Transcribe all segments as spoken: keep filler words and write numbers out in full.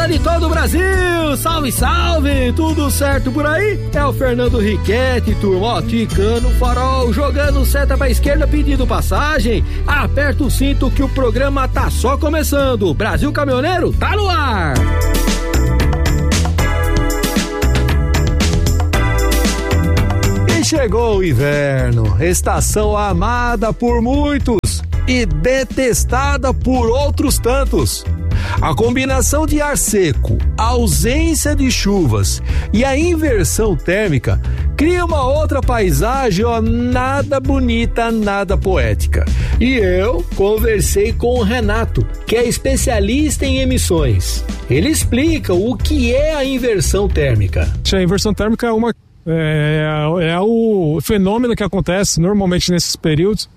Fala de todo o Brasil, salve, salve, tudo certo por aí? É o Fernando Riquetti, turma, ó, ticando o farol, jogando seta pra esquerda, pedindo passagem. Aperta o cinto que o programa tá só começando. Brasil Caminhoneiro tá no ar. E chegou o inverno, estação amada por muitos e detestada por outros tantos. A combinação de ar seco, ausência de chuvas e a inversão térmica cria uma outra paisagem, ó, nada bonita, nada poética. E eu conversei com o Renato, que é especialista em emissões. Ele explica o que é a inversão térmica. A inversão térmica é, uma, é, é o fenômeno que acontece normalmente nesses períodos.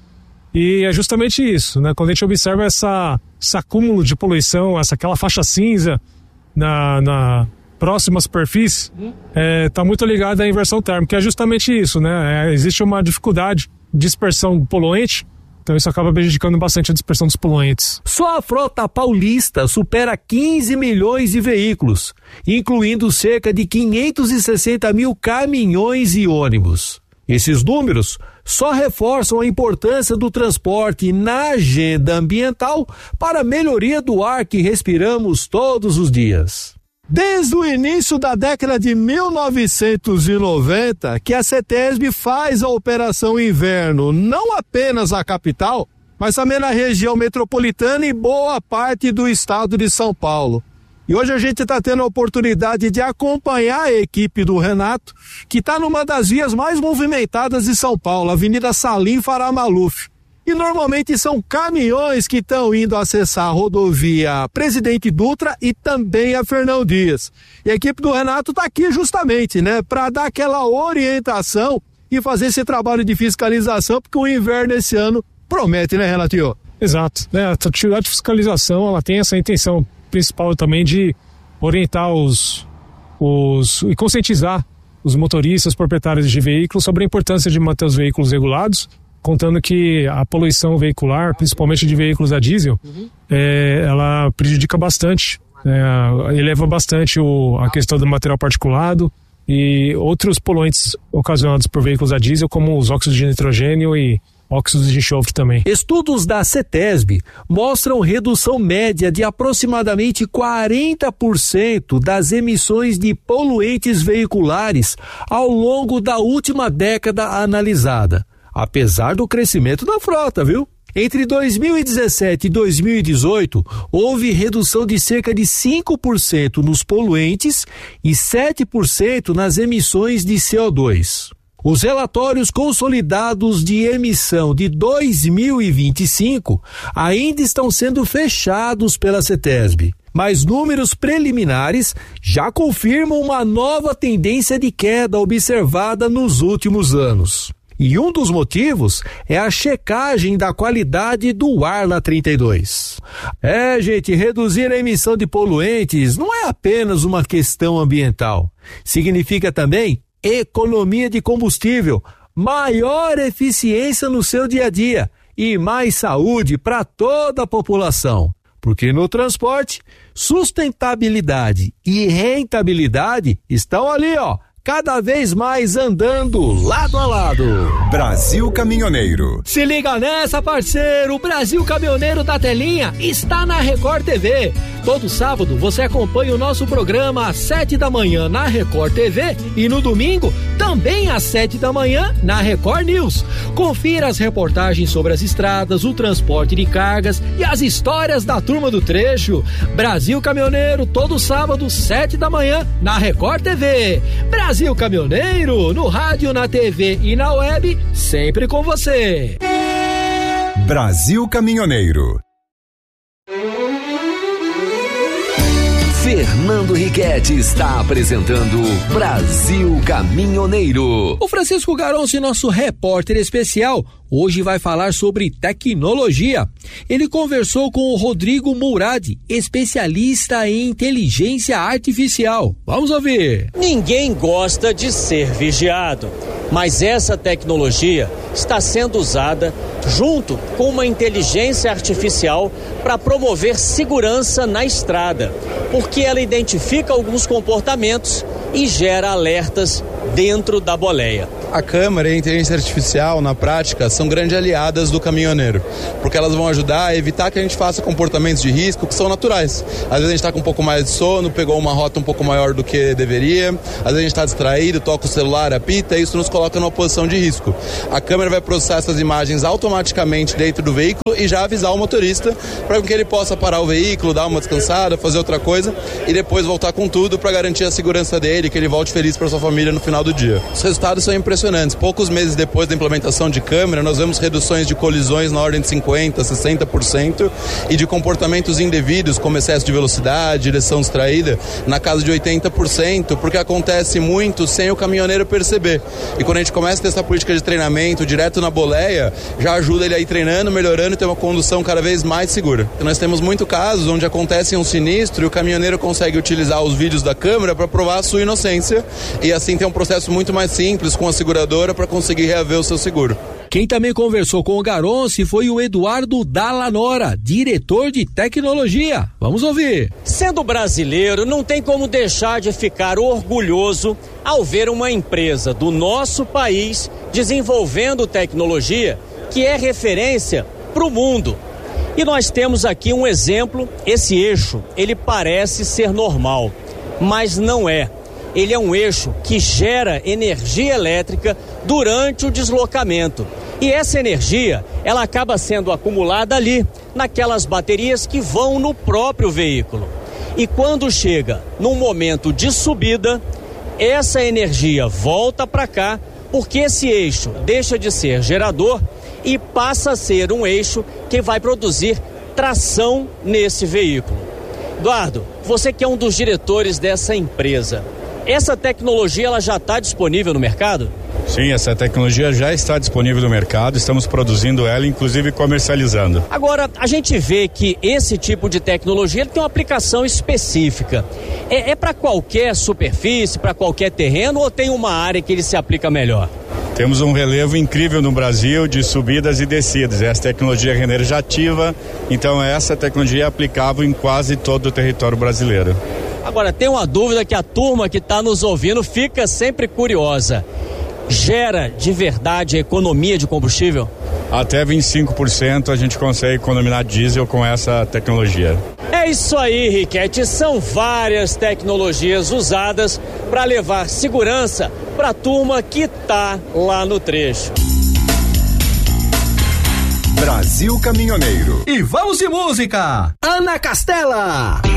E é justamente isso, né? Quando a gente observa essa, esse acúmulo de poluição, essa, aquela faixa cinza na, na próxima superfície, está é, muito ligada à inversão térmica, é justamente isso, né? É, existe uma dificuldade de dispersão do poluente, então isso acaba prejudicando bastante a dispersão dos poluentes. Só a frota paulista supera quinze milhões de veículos, incluindo cerca de quinhentos e sessenta mil caminhões e ônibus. Esses números só reforçam a importância do transporte na agenda ambiental para a melhoria do ar que respiramos todos os dias. Desde o início da década de mil novecentos e noventa, que a CETESB faz a Operação Inverno, não apenas na capital, mas também na região metropolitana e boa parte do estado de São Paulo. E hoje a gente está tendo a oportunidade de acompanhar a equipe do Renato, que está numa das vias mais movimentadas de São Paulo, a Avenida Salim Farah Maluf. E normalmente são caminhões que estão indo acessar a rodovia Presidente Dutra e também a Fernão Dias. E a equipe do Renato está aqui justamente, né, para dar aquela orientação e fazer esse trabalho de fiscalização, porque o inverno esse ano promete, né, Renatinho? Exato. É, a atividade de fiscalização, ela tem essa intenção principal também de orientar os, os e conscientizar os motoristas, proprietários de veículos sobre a importância de manter os veículos regulados, contando que a poluição veicular, principalmente de veículos a diesel, uhum. é, ela prejudica bastante, é, eleva bastante o, a questão do material particulado e outros poluentes ocasionados por veículos a diesel, como os óxidos de nitrogênio e óxidos de enxofre também. Estudos da CETESB mostram redução média de aproximadamente quarenta por cento das emissões de poluentes veiculares ao longo da última década analisada, apesar do crescimento da frota, viu? Entre dois mil e dezessete e dois mil e dezoito, houve redução de cerca de cinco por cento nos poluentes e sete por cento nas emissões de C O dois. Os relatórios consolidados de emissão de dois mil e vinte e cinco ainda estão sendo fechados pela CETESB, mas números preliminares já confirmam uma nova tendência de queda observada nos últimos anos. E um dos motivos é a checagem da qualidade do ar na trinta e dois. É, gente, reduzir a emissão de poluentes não é apenas uma questão ambiental. Significa também economia de combustível, maior eficiência no seu dia a dia e mais saúde para toda a população. Porque no transporte, sustentabilidade e rentabilidade estão ali, ó, cada vez mais andando lado a lado. Brasil Caminhoneiro. Se liga nessa, parceiro, o Brasil Caminhoneiro da Telinha está na Record T V. Todo sábado você acompanha o nosso programa às sete da manhã na Record T V e no domingo também às sete da manhã na Record News. Confira as reportagens sobre as estradas, o transporte de cargas e as histórias da turma do trecho. Brasil Caminhoneiro, todo sábado, sete da manhã na Record T V. Brasil Caminhoneiro, no rádio, na T V e na web, sempre com você. Brasil Caminhoneiro. Fernando Riquetti está apresentando Brasil Caminhoneiro. O Francisco Garonci, nosso repórter especial, hoje vai falar sobre tecnologia. Ele conversou com o Rodrigo Mourad, especialista em inteligência artificial. Vamos ouvir. Ninguém gosta de ser vigiado. Mas essa tecnologia está sendo usada junto com uma inteligência artificial para promover segurança na estrada, porque ela identifica alguns comportamentos e gera alertas dentro da boleia. A câmera e a inteligência artificial, na prática, são grandes aliadas do caminhoneiro, porque elas vão ajudar a evitar que a gente faça comportamentos de risco que são naturais. Às vezes a gente está com um pouco mais de sono, pegou uma rota um pouco maior do que deveria, às vezes a gente está distraído, toca o celular, apita, e isso nos coloca numa posição de risco. A câmera vai processar essas imagens automaticamente dentro do veículo e já avisar o motorista para que ele possa parar o veículo, dar uma descansada, fazer outra coisa e depois voltar com tudo para garantir a segurança dele, que ele volte feliz para sua família no final do dia. Os resultados são impressionantes. Poucos meses depois da implementação de câmera, nós vemos reduções de colisões na ordem de cinquenta por cento, sessenta por cento e de comportamentos indevidos, como excesso de velocidade, direção distraída, na casa de oitenta por cento, porque acontece muito sem o caminhoneiro perceber. E quando a gente começa a ter essa política de treinamento direto na boleia, já ajuda ele a ir treinando, melhorando e ter uma condução cada vez mais segura. E nós temos muitos casos onde acontece um sinistro e o caminhoneiro consegue utilizar os vídeos da câmera para provar a sua inocência e assim ter um processo muito mais simples com a seguradora para conseguir reaver o seu seguro. Quem também conversou com o Garonce foi o Eduardo Dallanora, diretor de tecnologia. Vamos ouvir. Sendo brasileiro, não tem como deixar de ficar orgulhoso ao ver uma empresa do nosso país desenvolvendo tecnologia que é referência para o mundo. E nós temos aqui um exemplo. Esse eixo, ele parece ser normal, mas não é. Ele é um eixo que gera energia elétrica durante o deslocamento. E essa energia, ela acaba sendo acumulada ali, naquelas baterias que vão no próprio veículo. E quando chega num momento de subida, essa energia volta para cá, porque esse eixo deixa de ser gerador e passa a ser um eixo que vai produzir tração nesse veículo. Eduardo, você que é um dos diretores dessa empresa, essa tecnologia ela já está disponível no mercado? Sim, essa tecnologia já está disponível no mercado, estamos produzindo ela, inclusive comercializando. Agora, a gente vê que esse tipo de tecnologia ele tem uma aplicação específica. É, é para qualquer superfície, para qualquer terreno, ou tem uma área que ele se aplica melhor? Temos um relevo incrível no Brasil de subidas e descidas. Essa tecnologia é regenerativa, então essa tecnologia é aplicável em quase todo o território brasileiro. Agora, tem uma dúvida que a turma que está nos ouvindo fica sempre curiosa. Gera de verdade economia de combustível? Até vinte e cinco por cento a gente consegue economizar diesel com essa tecnologia. É isso aí, Riquete. São várias tecnologias usadas para levar segurança para a turma que está lá no trecho. Brasil Caminhoneiro. E vamos de música! Ana Castela!